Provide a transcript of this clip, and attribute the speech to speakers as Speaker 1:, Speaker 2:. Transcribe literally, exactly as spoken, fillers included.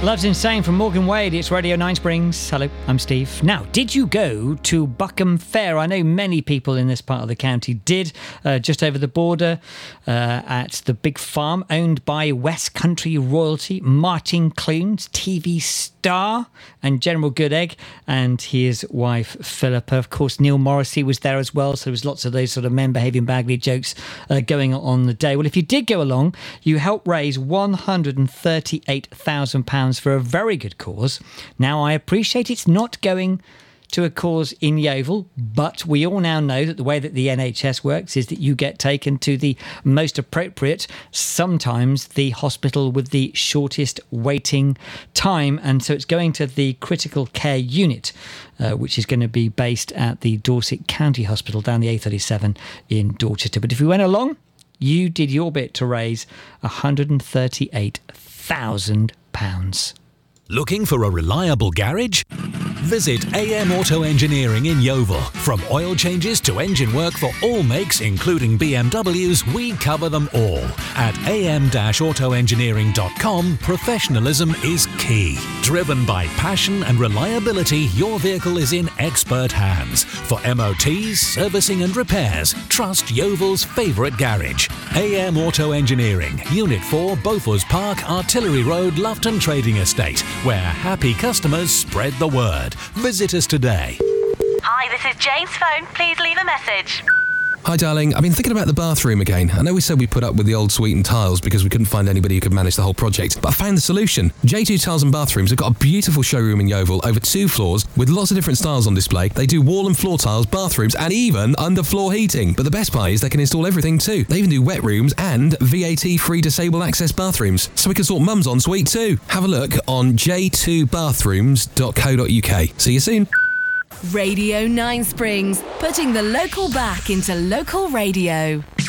Speaker 1: Love's Insane from Morgan Wade. It's Radio nine Springs. Hello, I'm Steve. Now, did you go to Buckham Fair? I know many people in this part of the county did, uh, just over the border uh, at the big farm owned by West Country royalty, Martin Clunes, T V star, and General Good Egg, and his wife, Philippa. Of course, Neil Morrissey was there as well, so there was lots of those sort of men behaving badly jokes uh, going on the day. Well, if you did go along, you helped raise one hundred thirty-eight thousand pounds for a very good cause. Now, I appreciate it's not going to a cause in Yeovil, but we all now know that the way that the N H S works is that you get taken to the most appropriate, sometimes the hospital with the shortest waiting time, and so it's going to the critical care unit, uh, which is going to be based at the Dorset County Hospital down the A thirty-seven in Dorchester. But if you went along, you did your bit to raise one hundred thirty-eight thousand pounds.
Speaker 2: Looking for a reliable garage? Visit A M Auto Engineering in Yeovil. From oil changes to engine work for all makes, including B M Ws, we cover them all. At a m dash auto engineering dot com, professionalism is key. Driven by passion and reliability, your vehicle is in expert hands. For M O Ts, servicing and repairs, trust Yeovil's favourite garage. A M Auto Engineering, Unit four, Beaufort Park, Artillery Road, Loughton Trading Estate, where happy customers spread the word. Visit us today.
Speaker 3: Hi, this is Jane's phone. Please leave a message.
Speaker 4: Hi darling, I've been thinking about the bathroom again. I know we said we put up with the old sweetened tiles because we couldn't find anybody who could manage the whole project, but I found the solution. J two Tiles and Bathrooms have got a beautiful showroom in Yeovil over two floors with lots of different styles on display. They do wall and floor tiles, bathrooms and even underfloor heating. But the best part is they can install everything too. They even do wet rooms and V A T-free disabled access bathrooms. So we can sort mum's en suite too. Have a look on j two bathrooms dot co dot u k. See you soon.
Speaker 5: Radio nine Springs, putting the local back into local radio.